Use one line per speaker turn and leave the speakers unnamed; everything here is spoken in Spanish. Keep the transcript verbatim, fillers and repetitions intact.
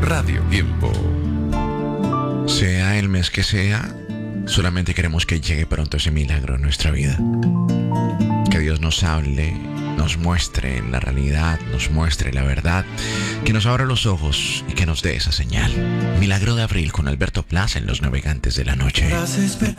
Radio Tiempo.
Sea el mes que sea, solamente queremos que llegue pronto ese milagro en nuestra vida. Que Dios nos hable, nos muestre la realidad, nos muestre la verdad, que nos abra los ojos y que nos dé esa señal. Milagro de abril con Alberto Plaza en Los Navegantes de la Noche.